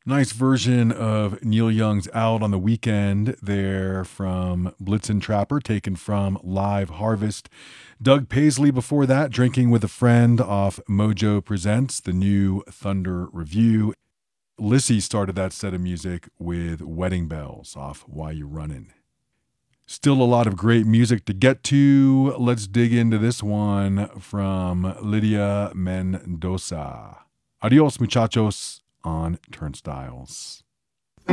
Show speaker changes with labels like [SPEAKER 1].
[SPEAKER 1] Nice version of Neil Young's Out on the Weekend there from Blitzen Trapper, taken from Live Harvest. Doug Paisley before that, Drinking with a Friend off Mojo Presents, the new Thunder Review. Lissy started that set of music with Wedding Bells off Why You Runnin'. Still a lot of great music to get to. Let's dig into this one from Lydia Mendoza. Adios, muchachos, on Turnstiles.